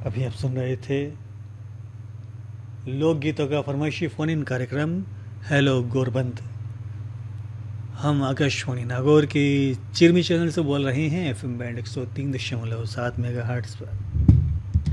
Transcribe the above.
अभी आप सुन रहे थे लोकगीतों का फरमाइशी फोन इन कार्यक्रम हेलो गोरबंद। हम आकाशवाणी नागौर की चिरमी चैनल से बोल रहे हैं, एफएम बैंड 103.7 मेगाहर्ट्ज़ पर।